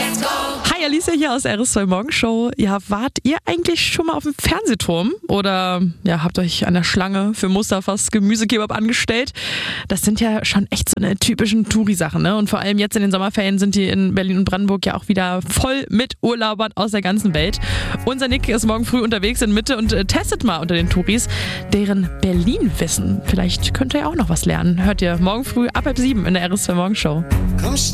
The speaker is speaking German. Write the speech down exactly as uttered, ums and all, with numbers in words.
Hi, Alicia hier aus der R S zwei Morgenshow. Ja, wart ihr eigentlich schon mal auf dem Fernsehturm? Oder ja, habt euch an der Schlange für Mustafas Gemüsekebab angestellt? Das sind ja schon echt so eine typischen Touri-Sachen, ne? Und vor allem jetzt in den Sommerferien sind die in Berlin und Brandenburg ja auch wieder voll mit Urlaubern aus der ganzen Welt. Unser Nick ist morgen früh unterwegs in Mitte und äh, testet mal unter den Touris deren Berlin-Wissen. Vielleicht könnt ihr ja auch noch was lernen. Hört ihr morgen früh ab halb sieben in der R S zwei Morgenshow.